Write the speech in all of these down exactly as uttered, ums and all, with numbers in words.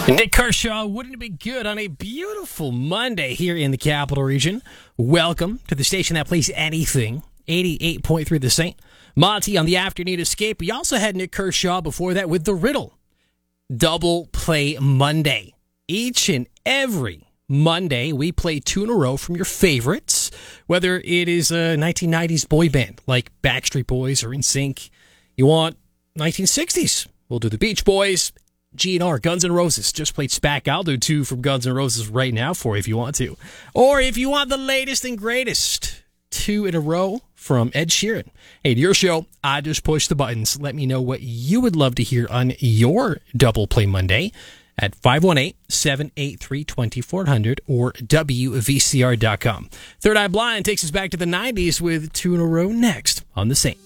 Nick Kershaw, wouldn't it be good on a beautiful Monday here in the Capital Region? Welcome to the station that plays anything, eighty-eight point three The Saint. Monty on the afternoon escape. We also had Nick Kershaw before that with The Riddle. Double Play Monday. Each and every Monday, we play two in a row from your favorites, whether it is a nineteen nineties boy band like Backstreet Boys or NSYNC. You want nineteen sixties? We'll do the Beach Boys. G N R, Guns N' Roses. Just played Spack. I'll do two from Guns N' Roses right now for you if you want to. Or if you want the latest and greatest, two in a row from Ed Sheeran. Hey, to your show, I just push the buttons. Let me know what you would love to hear on your Double Play Monday at five one eight, seven eight three, two four zero zero or W V C R dot com. Third Eye Blind takes us back to the nineties with two in a row next on The Saint.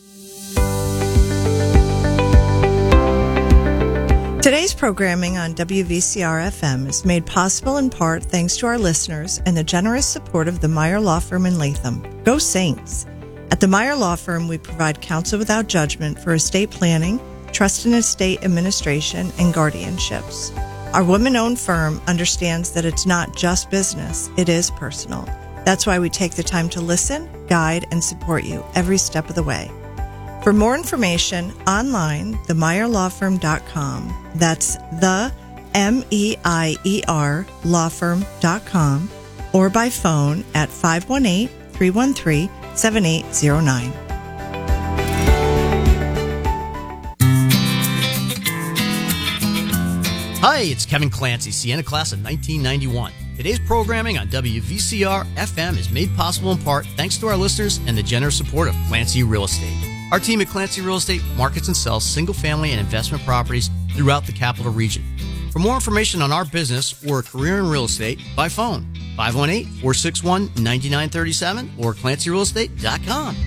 Today's programming on W V C R F M is made possible in part thanks to our listeners and the generous support of the Meyer Law Firm in Latham. Go Saints! At the Meyer Law Firm, we provide counsel without judgment for estate planning, trust and estate administration, and guardianships. Our women-owned firm understands that it's not just business, it is personal. That's why we take the time to listen, guide, and support you every step of the way. For more information, online, the meyer law firm dot com. That's the M E I E R law firm dot com or by phone at five one eight, three one three, seven eight zero nine. Hi, it's Kevin Clancy, Sienna class of nineteen ninety-one. Today's programming on W V C R F M is made possible in part thanks to our listeners and the generous support of Clancy Real Estate. Our team at Clancy Real Estate markets and sells single-family and investment properties throughout the Capital Region. For more information on our business or a career in real estate, by phone, five one eight, four six one, nine nine three seven or clancy real estate dot com.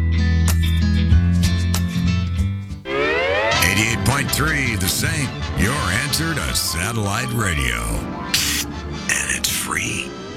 eighty-eight point three The Saint, your answer to satellite radio. And it's free.